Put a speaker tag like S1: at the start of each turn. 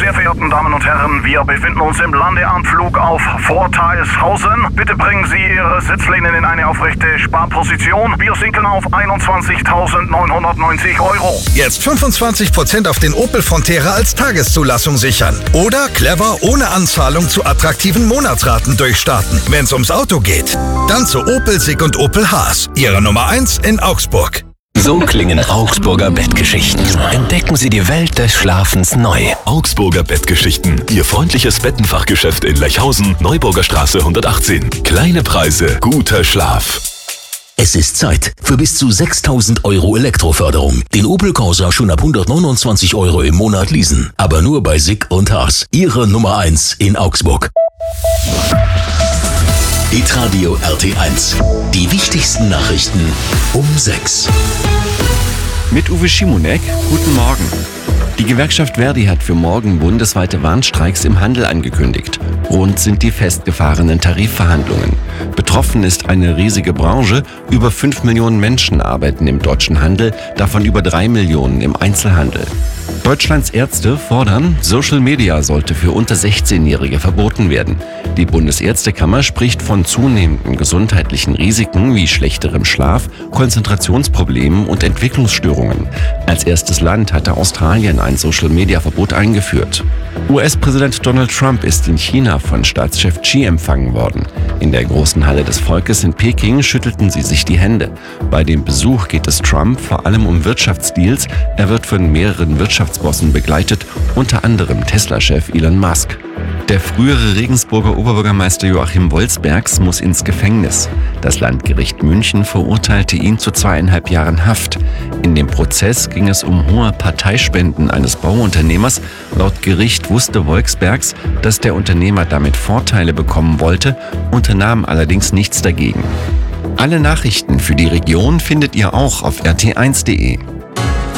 S1: Sehr verehrten Damen und Herren, wir befinden uns im Landeanflug auf Forteishausen. Bitte bringen Sie Ihre Sitzlehnen in eine aufrechte Sparposition. Wir sinken auf 21.990 Euro.
S2: Jetzt 25% auf den Opel Frontera als Tageszulassung sichern. Oder clever ohne Anzahlung zu attraktiven Monatsraten durchstarten. Wenn es ums Auto geht, dann zu Opel Sig und Opel Haas. Ihre Nummer 1 in Augsburg.
S3: So klingen Augsburger Bettgeschichten. Entdecken Sie die Welt des Schlafens neu.
S4: Augsburger Bettgeschichten. Ihr freundliches Bettenfachgeschäft in Lechhausen, Neuburger Straße 118. Kleine Preise, guter Schlaf.
S5: Es ist Zeit für bis zu 6.000 Euro Elektroförderung. Den Opel Corsa schon ab 129 Euro im Monat leasen. Aber nur bei Sig und Haas. Ihre Nummer 1 in Augsburg. Hitradio RT1. Die wichtigsten Nachrichten um 6.
S6: Mit Uwe Schimonek, guten Morgen. Die Gewerkschaft Verdi hat für morgen bundesweite Warnstreiks im Handel angekündigt. Rund sind die festgefahrenen Tarifverhandlungen. Betroffen ist eine riesige Branche. Über 5 Millionen Menschen arbeiten im deutschen Handel, davon über 3 Millionen im Einzelhandel. Deutschlands Ärzte fordern, Social Media sollte für unter 16-Jährige verboten werden. Die Bundesärztekammer spricht von zunehmenden gesundheitlichen Risiken wie schlechterem Schlaf, Konzentrationsproblemen und Entwicklungsstörungen. Als erstes Land hatte Australien ein Social Media Verbot eingeführt. US-Präsident Donald Trump ist in China von Staatschef Xi empfangen worden. In der großen Halle des Volkes in Peking schüttelten sie sich die Hände. Bei dem Besuch geht es Trump vor allem um Wirtschaftsdeals. Er wird von mehreren Wirtschaftsbossen begleitet, unter anderem Tesla-Chef Elon Musk. Der frühere Regensburger Oberbürgermeister Joachim Wolzbergs muss ins Gefängnis. Das Landgericht München verurteilte ihn zu 2,5 Jahren Haft. In dem Prozess ging es um hohe Parteispenden eines Bauunternehmers. Laut Gericht wusste Wolzbergs, dass der Unternehmer damit Vorteile bekommen wollte, unternahm allerdings nichts dagegen. Alle Nachrichten für die Region findet ihr auch auf rt1.de.